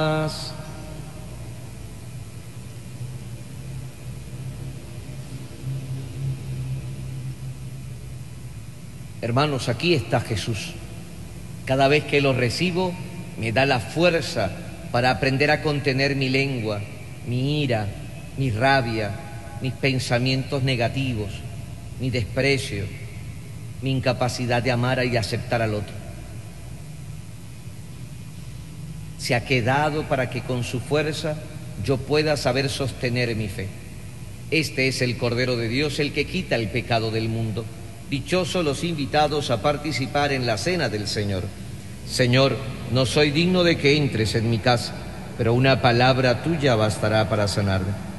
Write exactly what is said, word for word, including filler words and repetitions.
Hermanos, aquí está Jesús. Cada vez que lo recibo, me da la fuerza para aprender a contener mi lengua, mi ira, mi rabia, mis pensamientos negativos, mi desprecio, mi incapacidad de amar y aceptar al otro. Se ha quedado para que con su fuerza yo pueda saber sostener mi fe. Este es el Cordero de Dios, el que quita el pecado del mundo. Dichosos los invitados a participar en la cena del Señor. Señor, no soy digno de que entres en mi casa, pero una palabra tuya bastará para sanarme.